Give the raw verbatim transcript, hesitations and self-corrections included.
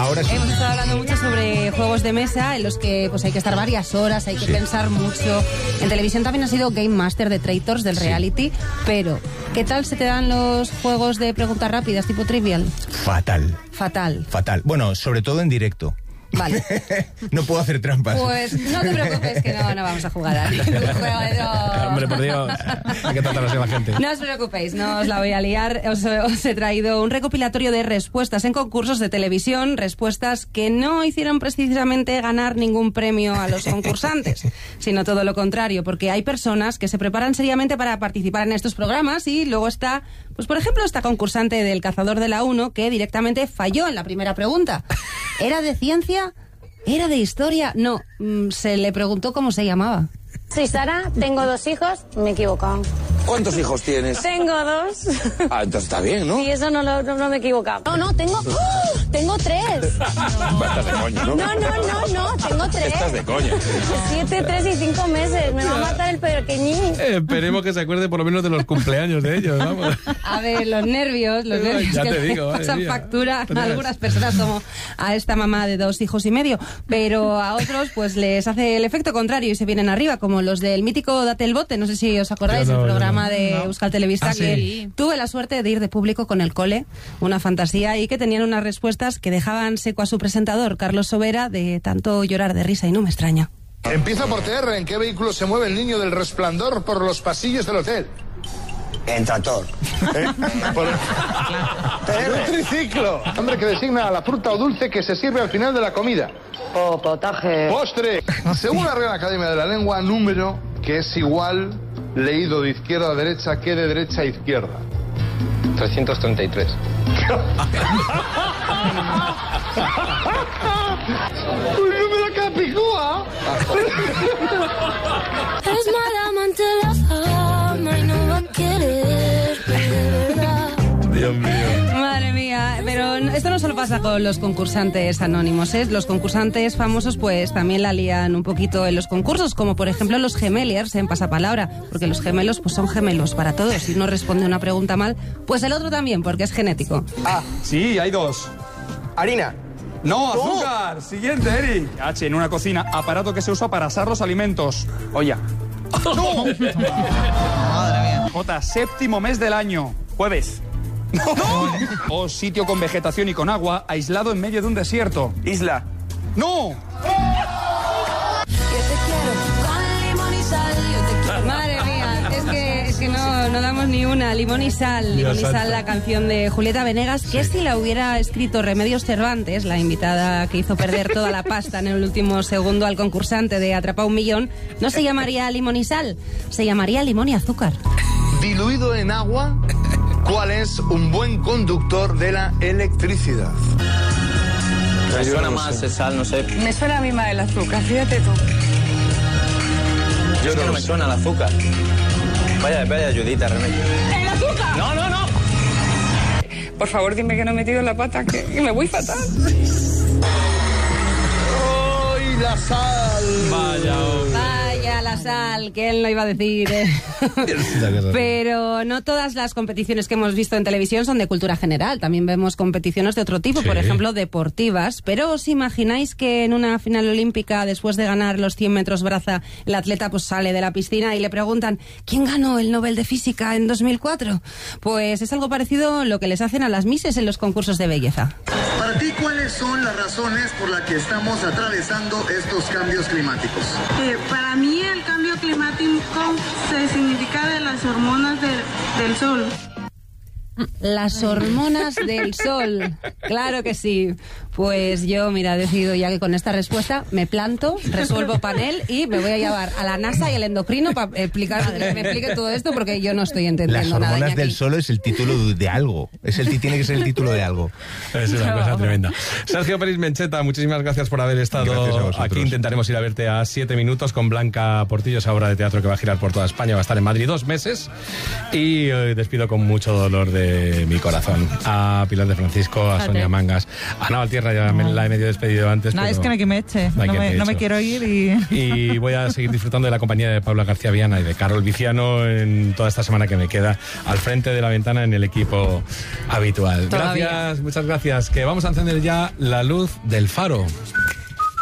Ahora sí. Hemos estado hablando mucho sobre juegos de mesa en los que pues hay que estar varias horas, hay que sí. pensar mucho. En televisión también ha sido Game Master de Traitors, del reality, sí. pero ¿qué tal se te dan los juegos de preguntas rápidas tipo Trivial? Fatal. Fatal. Fatal. Bueno, sobre todo en directo. Vale. No puedo hacer trampas. Pues no te preocupes que no, no vamos a jugar a ningún juego de dos. Hombre, por Dios, hay que tratar así a la gente. No os preocupéis, no os la voy a liar. Os, os he traído un recopilatorio de respuestas en concursos de televisión, respuestas que no hicieron precisamente ganar ningún premio a los concursantes, sino todo lo contrario, porque hay personas que se preparan seriamente para participar en estos programas y luego está, pues por ejemplo, esta concursante del Cazador de la Uno que directamente falló en la primera pregunta. ¿Era de ciencia? ¿Era de historia? No, mm, se le preguntó cómo se llamaba. Soy Sara, tengo dos hijos, me he equivocado. ¿Cuántos hijos tienes? Tengo dos. Ah, entonces está bien, ¿no? Sí, eso no, lo, no, no me he equivocado. No, no, tengo... ¡Oh! Tengo tres. No. Estás de coña, ¿no? No, no, no, no, tengo tres. Estás de coña. Siete, tres y cinco meses. Me va a matar el pequeñín. Eh, esperemos que se acuerde por lo menos de los cumpleaños de ellos, vamos. A ver, los nervios, los nervios ya que te digo, pasan mía. factura a algunas personas, como a esta mamá de dos hijos y medio, pero a otros pues les hace el efecto contrario y se vienen arriba, como los del mítico Date el Bote. No sé si os acordáis no, del programa no. de No. Euskal Telebista, Ah, que sí. tuve la suerte de ir de público con el cole, una fantasía, y que tenían unas respuestas que dejaban seco a su presentador, Carlos Sobera, de tanto llorar de risa, y no me extraña. Empieza por T R. ¿En qué vehículo se mueve el niño del resplandor por los pasillos del hotel? En tractor. ¿Eh? Por... En un triciclo. Hombre que designa a la fruta o dulce que se sirve al final de la comida. Oh, potaje. Postre. Según la Real Academia de la Lengua, número que es igual leído de izquierda a derecha que de derecha a izquierda. trescientos treinta y tres. ¡Un número capicúa! Es mala amante la fama y no va a querer, de verdad. Dios mío. Madre mía, pero esto no solo pasa con los concursantes anónimos, ¿eh? Los concursantes famosos pues también la lían un poquito en los concursos, como por ejemplo los gemeliers en Pasapalabra, porque los gemelos pues son gemelos para todos. Si uno responde una pregunta mal, pues el otro también, porque es genético. Ah, sí, hay dos. Harina. No, azúcar. Siguiente, Eric. H, en una cocina, aparato que se usa para asar los alimentos. Olla. No. Madre mía. J, séptimo mes del año. Jueves. No. O sitio con vegetación y con agua, aislado en medio de un desierto. Isla. No. Madre mía, es que, es que no, no damos ni una. Limón y sal, Limón y sal, la canción de Julieta Venegas, que sí. Si la hubiera escrito Remedios Cervantes, la invitada que hizo perder toda la pasta en el último segundo al concursante de Atrapa un Millón, no se llamaría Limón y sal, se llamaría Limón y azúcar. Diluido en agua, ¿cuál es un buen conductor de la electricidad? Me suena más el sal, no sé. Me suena a mí más el azúcar, fíjate tú. Yo creo que no me suena el azúcar. Vaya, vaya ayudita, Remedios. ¡El azúcar! No, no, no. Por favor, dime que no he metido la pata, que, que me voy fatal. ¡Ay, la sal! Vaya, hombre. Vaya la sal, que él no iba a decir. ¿eh? Pero no todas las competiciones que hemos visto en televisión son de cultura general. También vemos competiciones de otro tipo, sí. Por ejemplo, deportivas. Pero ¿os imagináis que en una final olímpica, después de ganar los cien metros braza, el atleta pues sale de la piscina y le preguntan ¿quién ganó el Nobel de Física en dos mil cuatro? Pues es algo parecido lo que les hacen a las Misses en los concursos de belleza. Para ti, ¿cuáles son las razones por las que estamos atravesando estos cambios climáticos? Eh, para mí el cambio climático se significa de las hormonas de, del sol. Las hormonas del sol, claro que sí. Pues yo, mira, he decidido ya que con esta respuesta me planto, resuelvo panel y me voy a llevar a la NASA y al endocrino para explicar, que me explique todo esto, porque yo no estoy entendiendo nada. Las hormonas nada, del sol es el título de algo. Es el, tiene que ser el título de algo. Es una cosa tremenda. Sergio Peris Mencheta, muchísimas gracias por haber estado aquí. Intentaremos ir a verte a siete minutos con Blanca Portillo, esa obra de teatro que va a girar por toda España. Va a estar en Madrid dos meses y eh, despido con mucho dolor de de mi corazón. A Pilar de Francisco, a Fíjate. Sonia Mangas, a Ana Valtierra, ya me, la he medio despedido antes. No, pero es que no hay que me eche. no hay No, quien me, te no me eche. quiero ir y... Y voy a seguir disfrutando de la compañía de Paula García Viana y de Carol Viciano en toda esta semana que me queda al frente de la ventana en el equipo habitual. Todavía. Gracias, muchas gracias. Que vamos a encender ya la luz del faro.